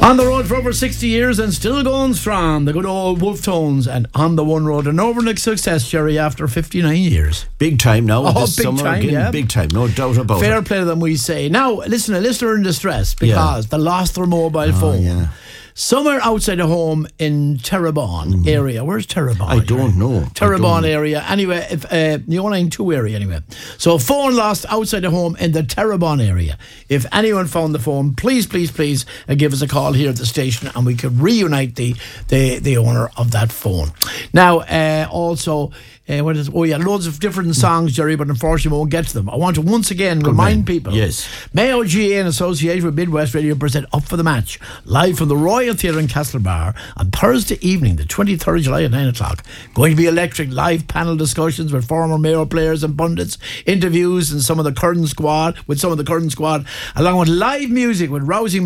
On the road for over 60 years and still going strong, the good old Wolf Tones, and on the one road, an overnight success, Jerry, after 59 years. Big time now. Oh, this big summer time, again, yeah. Big time, no doubt about it. Fair play to them, we say. Now, listen, a listener in distress because they lost their mobile phone. Yeah. Somewhere outside of home in Terrebonne area. Where's Terrebonne? I don't know. Terrebonne area. Anyway, if the 092 area anyway. So phone lost outside of home in the Terrebonne area. If anyone found the phone, please give us a call here at the station and we could reunite the owner of that phone. Now, also... loads of different songs, Jerry, but unfortunately we won't get to them. I want to once again remind people. Yes. Mayo GA in association with Midwest Radio present Up for the Match, live from the Royal Theatre in Castlebar on Thursday evening, the 23rd of July at 9 o'clock. Going to be electric, live panel discussions with former Mayo players and pundits, interviews and some of the current squad, along with live music with rousing